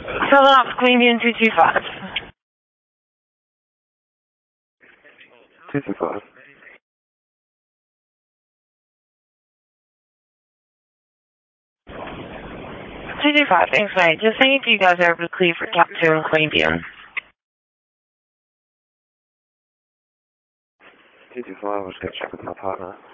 Philadelphia, Queanbeyan 225. 225. 225, thanks, mate. Just seeing if you guys are able to clear for Cap 2 and Queanbeyan. 225, I'll just go check with my partner.